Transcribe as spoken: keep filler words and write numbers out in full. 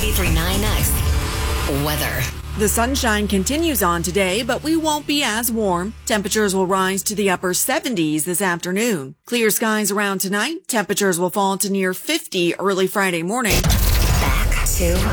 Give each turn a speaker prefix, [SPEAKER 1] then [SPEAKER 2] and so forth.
[SPEAKER 1] ninety-three point nine X weather.
[SPEAKER 2] The sunshine continues on today, but we won't be as warm. Temperatures will rise to the upper seventies this afternoon. Clear skies around tonight. Temperatures will fall to near fifty early Friday morning.
[SPEAKER 1] Back to